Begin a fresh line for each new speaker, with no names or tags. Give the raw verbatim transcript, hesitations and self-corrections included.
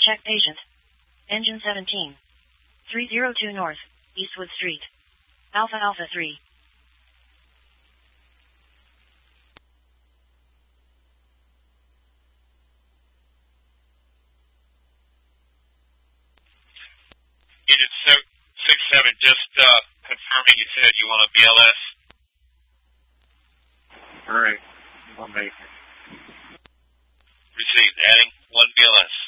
check patient. Engine seventeen. three oh two North, Eastwood Street. Alpha Alpha three.
Unit six seven, just uh, confirming you said you want a B L S.
All right. One minute.
Received. Adding one B L S.